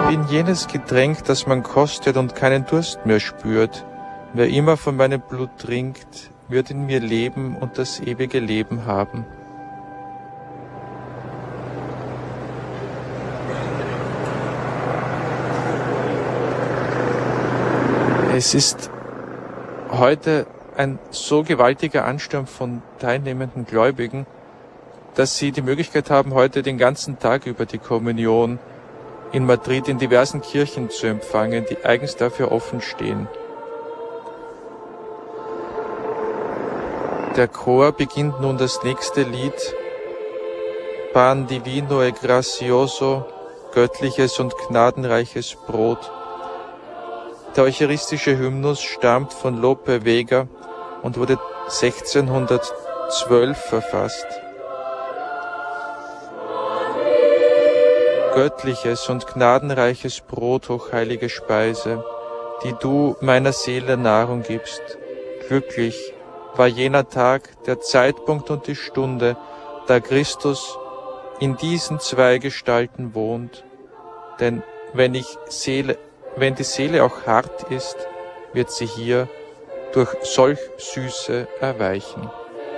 bin jenes Getränk, das man kostet und keinen Durst mehr spürt. Wer immer von meinem Blut trinkt, wird in mir leben und das ewige Leben haben. Es ist heute ein so gewaltiger Ansturm von teilnehmenden Gläubigen, dass sie die Möglichkeit haben, heute den ganzen Tag über die Kommunion in Madrid in diversen Kirchen zu empfangen, die eigens dafür offen stehen. Der Chor beginnt nun das nächste Lied, Pan divino e gracioso, göttliches und gnadenreiches Brot. Der eucharistische Hymnus stammt von Lope Vega und wurde 1612 verfasst. Göttliches und gnadenreiches Brot, hochheilige Speise, die du meiner Seele Nahrung gibst. Glücklich war jener Tag, der Zeitpunkt und die Stunde, da Christus in diesen zwei Gestalten wohnt. Denn wenn die Seele auch hart ist, wird sie hier durch solch Süße erweichen.